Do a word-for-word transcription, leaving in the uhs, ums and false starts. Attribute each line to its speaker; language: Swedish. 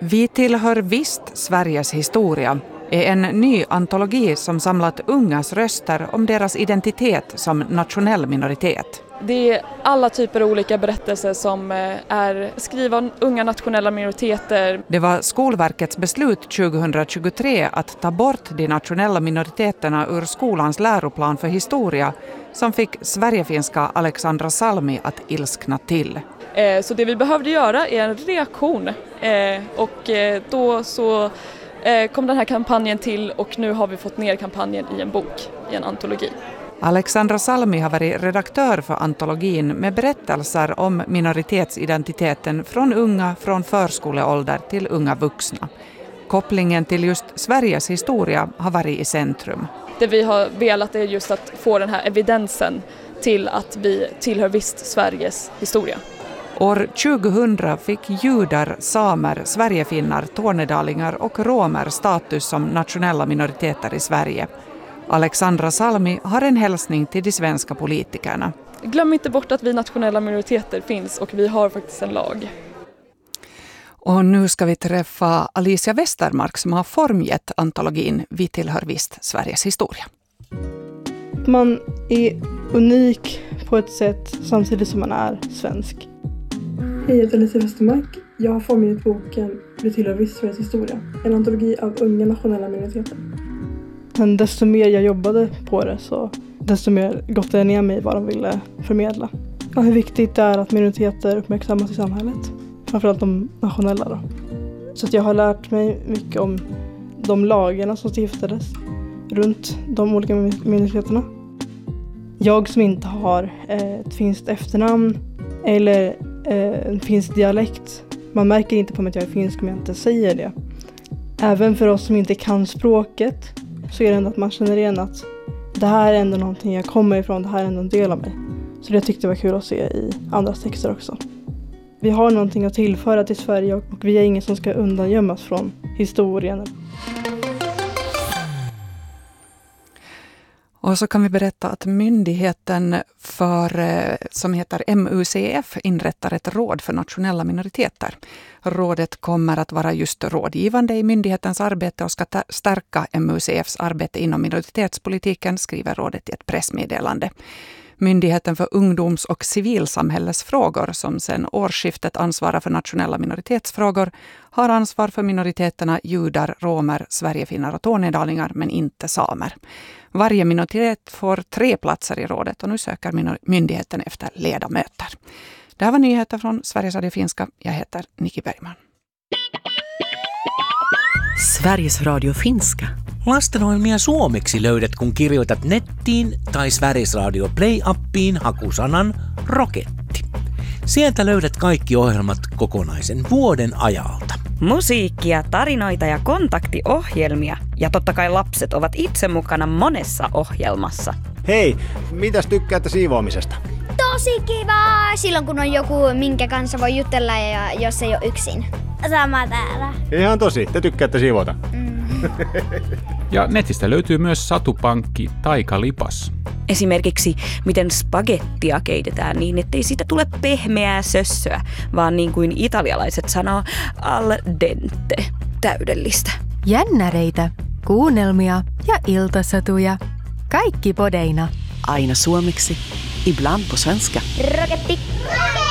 Speaker 1: Vi tillhör visst Sveriges historia är en ny antologi som samlat ungas röster om deras identitet som nationell minoritet.
Speaker 2: Det är alla typer av olika berättelser som är skrivna av unga nationella minoriteter.
Speaker 1: Det var Skolverkets beslut tjugohundratjugotre att ta bort de nationella minoriteterna ur skolans läroplan för historia som fick sverigefinska Alexandra Salmi att ilskna till.
Speaker 2: Så det vi behövde göra är en reaktion och då så kom den här kampanjen till och nu har vi fått ner kampanjen i en bok, i en antologi.
Speaker 1: Alexandra Salmi har varit redaktör för antologin med berättelser om minoritetsidentiteten från unga från förskoleålder till unga vuxna. Kopplingen till just Sveriges historia har varit i centrum.
Speaker 2: Det vi har velat är just att få den här evidensen till att vi tillhör visst Sveriges historia.
Speaker 1: År tjugohundra fick judar, samer, sverigefinnar, tornedalingar och romer status som nationella minoriteter i Sverige. Alexandra Salmi har en hälsning till de svenska politikerna.
Speaker 2: Glöm inte bort att vi nationella minoriteter finns och vi har faktiskt en lag.
Speaker 1: Och nu ska vi träffa Alicia Westermark som har formgett antologin Vi tillhör visst Sveriges historia.
Speaker 3: Man är unik på ett sätt samtidigt som man är svensk.
Speaker 4: Hej, jag heter Alicia Westermark. Jag har formgett boken Vi tillhör visst Sveriges historia. En antologi av unga nationella minoriteter.
Speaker 3: Men desto mer jag jobbade på det så desto mer gottade jag ner mig vad de ville förmedla. Och hur viktigt det är att minoriteter uppmärksammas i samhället. Framförallt de nationella då. Så att jag har lärt mig mycket om de lagarna som stiftades runt de olika minoriteterna. Jag som inte har ett finskt efternamn eller en finsk dialekt. Man märker inte på mig att jag är finsk om jag inte säger det. Även för oss som inte kan språket så är det ändå att man känner igen att det här är ändå någonting jag kommer ifrån, det här är ändå en del av mig. Så det tyckte jag var kul att se i andras texter också. Vi har någonting att tillföra till Sverige och vi är ingen som ska undangömmas från historien.
Speaker 1: Och så kan vi berätta att myndigheten för, som heter M U C F inrättar ett råd för nationella minoriteter. Rådet kommer att vara just rådgivande i myndighetens arbete och ska stärka M U C F:s arbete inom minoritetspolitiken, skriver rådet i ett pressmeddelande. Myndigheten för ungdoms- och civilsamhällesfrågor som sedan årsskiftet ansvarar för nationella minoritetsfrågor har ansvar för minoriteterna judar, romer, sverigefinnar och tornedalingar men inte samer. Varje minoritet får tre platser i rådet och nu söker myndigheten efter ledamöter. Det här var nyheter från Sveriges Radio Finska. Jag heter Niki Bergman.
Speaker 5: Sveriges Radio Finska.
Speaker 6: Lastenohjelmia suomeksi löydät, kun kirjoitat nettiin tai Sveriges Radio Play-appiin hakusanan roketti. Sieltä löydät kaikki ohjelmat kokonaisen vuoden ajalta.
Speaker 5: Musiikkia, tarinoita ja kontaktiohjelmia. Ja totta kai lapset ovat itse mukana monessa ohjelmassa.
Speaker 7: Hei, mitäs tykkäätte siivoamisesta?
Speaker 8: Tosi kiva! Silloin kun on joku, minkä kanssa voi jutella ja jos ei ole yksin. Sama täällä.
Speaker 7: Ihan tosi, te tykkäätte siivota. Mm.
Speaker 9: Ja netistä löytyy myös satupankki Taikalipas.
Speaker 5: Esimerkiksi miten spagettia keitetään niin, ettei siitä tule pehmeää sössöä, vaan niin kuin italialaiset sanoo al dente, täydellistä.
Speaker 10: Jännäreitä, kuunnelmia ja iltasatuja. Kaikki podeina.
Speaker 5: Aina suomeksi, ibland på svenska.
Speaker 8: Roketti!